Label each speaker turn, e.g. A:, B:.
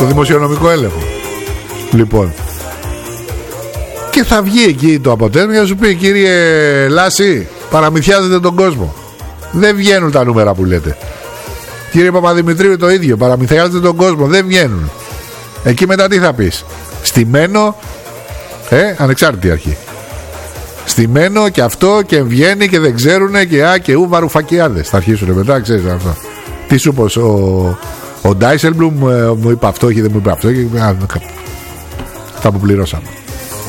A: στο δημοσιονομικό έλεγχο. Λοιπόν, και θα βγει εκεί το αποτέλεσμα για να σου πει, κύριε Λάση, παραμυθιάζετε τον κόσμο. Δεν βγαίνουν τα νούμερα που λέτε. Κύριε Παπαδημητρίου, το ίδιο, παραμυθιάζετε τον κόσμο. Δεν βγαίνουν. Εκεί μετά τι θα πεις? Στημένο, ανεξάρτητη αρχή. Στημένο και αυτό και βγαίνει και δεν ξέρουνε και και ου βαρουφακιάδες. Θα αρχίσουνε μετά, ξέρεις αυτό. Τι σου πως ο Ντάισελμπλουμ μου είπε αυτό και δεν μου είπε αυτό και αυτά που πληρώσαμε.